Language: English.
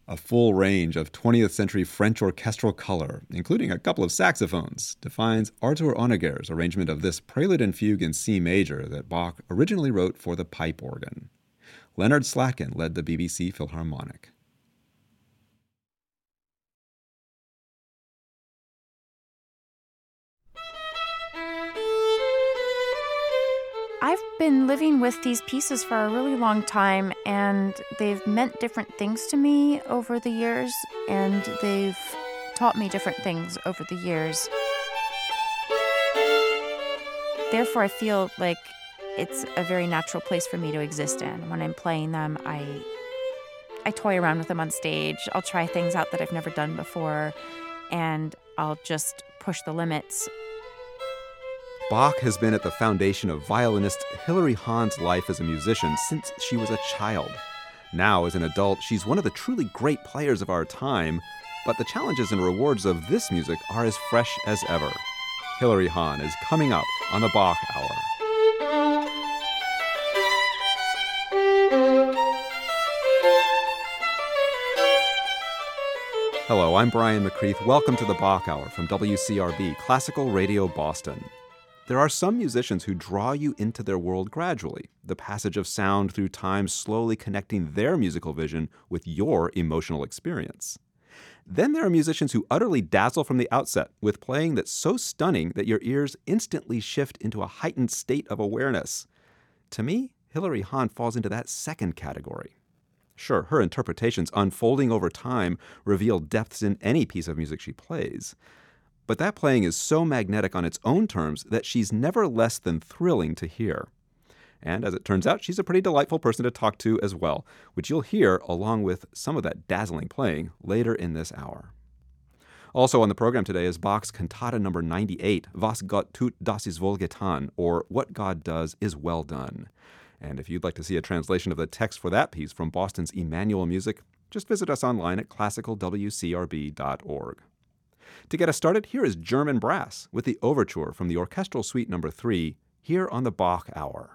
A full range of 20th century French orchestral color, including a couple of saxophones, defines Arthur Honegger's arrangement of this prelude and fugue in C major that Bach originally wrote for the pipe organ. Leonard Slatkin led the BBC Philharmonic. I've been living with these pieces for a really long time, and they've meant different things to me over the years, and they've taught me different things over the years. Therefore, I feel like it's a very natural place for me to exist in. When I'm playing them, I toy around with them on stage. I'll try things out that I've never done before, and I'll just push the limits. Bach has been at the foundation of violinist Hilary Hahn's life as a musician since she was a child. Now, as an adult, she's one of the truly great players of our time, but the challenges and rewards of this music are as fresh as ever. Hilary Hahn is coming up on the Bach Hour. Hello, I'm Brian McCreath. Welcome to the Bach Hour from WCRB, Classical Radio Boston. There are some musicians who draw you into their world gradually, the passage of sound through time slowly connecting their musical vision with your emotional experience. Then there are musicians who utterly dazzle from the outset with playing that's so stunning that your ears instantly shift into a heightened state of awareness. To me, Hilary Hahn falls into that second category. Sure, her interpretations unfolding over time reveal depths in any piece of music she plays. But that playing is so magnetic on its own terms that she's never less than thrilling to hear. And as it turns out, she's a pretty delightful person to talk to as well, which you'll hear along with some of that dazzling playing later in this hour. Also on the program today is Bach's Cantata No. 98, Was Gott tut, das ist wohl getan, or What God Does is Well Done. And if you'd like to see a translation of the text for that piece from Boston's Emmanuel Music, just visit us online at classicalwcrb.org. To get us started, here is German Brass with the Overture from the Orchestral Suite No. 3, here on the Bach Hour.